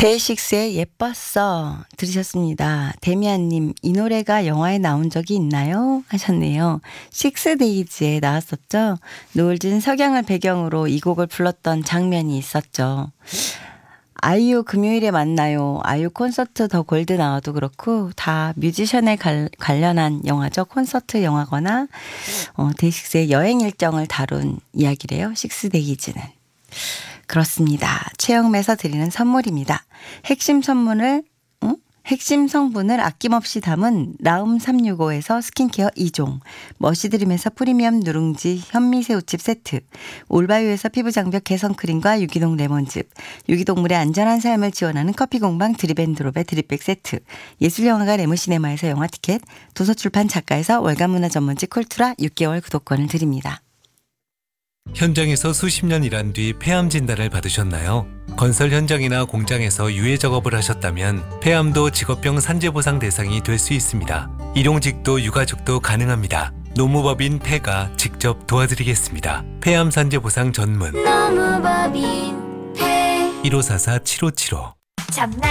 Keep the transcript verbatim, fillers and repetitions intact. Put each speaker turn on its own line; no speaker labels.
데이식스의 예뻤어 들으셨습니다. 데미안님, 이 노래가 영화에 나온 적이 있나요? 하셨네요. 식스데이즈에 나왔었죠. 노을진 석양을 배경으로 이 곡을 불렀던 장면이 있었죠. 아이유 금요일에 만나요. 아이유 콘서트 더 골드 나와도 그렇고 다 뮤지션에 갈, 관련한 영화죠. 콘서트 영화거나 어, 데이식스의 여행 일정을 다룬 이야기래요. 식스데이즈는. 그렇습니다. 최영매서 드리는 선물입니다. 핵심 선물을 응? 핵심 성분을 아낌없이 담은 라움 삼육오에서 스킨케어 이 종, 머시드림에서 프리미엄 누룽지 현미새우칩 세트, 올바이오에서 피부장벽 개선크림과 유기농 레몬즙, 유기동물의 안전한 삶을 지원하는 커피공방 드립앤드롭의 드립백 세트, 예술영화가 레무시네마에서 영화티켓, 도서출판 작가에서 월간문화 전문지 쿨투라 육 개월 구독권을 드립니다.
현장에서 수십 년 일한 뒤 폐암 진단을 받으셨나요? 건설 현장이나 공장에서 유해 작업을 하셨다면 폐암도 직업병 산재보상 대상이 될 수 있습니다. 일용직도 유가족도 가능합니다. 노무법인 폐가 직접 도와드리겠습니다. 폐암 산재보상 전문
노무법인 폐
일오사사 칠오칠오.
참나